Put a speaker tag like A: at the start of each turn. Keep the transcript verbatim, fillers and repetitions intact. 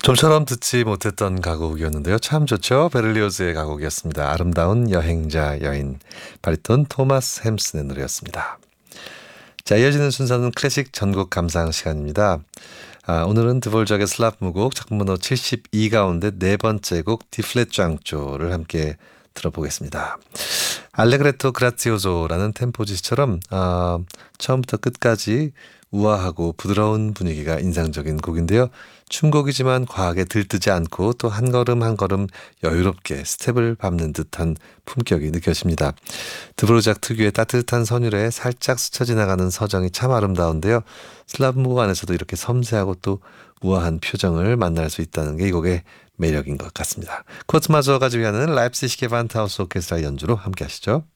A: 좀처럼 듣지 못했던 가곡이었는데요. 참 좋죠. 베를리오즈의 가곡이었습니다. 아름다운 여행자 여인, 바리톤 토마스 햄슨의 노래였습니다. 자, 이어지는 순서는 클래식 전곡 감상 시간입니다. 아, 오늘은 드볼작의 슬라브 무곡 작품 번호 칠십이 가운데 네 번째 곡 디플렛 짱조를 함께 들어보겠습니다. 알레그레토 그라티오소라는 템포지시처럼 아, 처음부터 끝까지 우아하고 부드러운 분위기가 인상적인 곡인데요. 춤곡이지만 과하게 들뜨지 않고 또 한 걸음 한 걸음 여유롭게 스텝을 밟는 듯한 품격이 느껴집니다. 드보르작 특유의 따뜻한 선율에 살짝 스쳐 지나가는 서정이 참 아름다운데요. 슬라브 무곡 안에서도 이렇게 섬세하고 또 우아한 표정을 만날 수 있다는 게 이 곡의 매력인 것 같습니다. 코트 마저가 지휘하는 라입시히게 반타우스 오케스트라 연주로 함께 하시죠.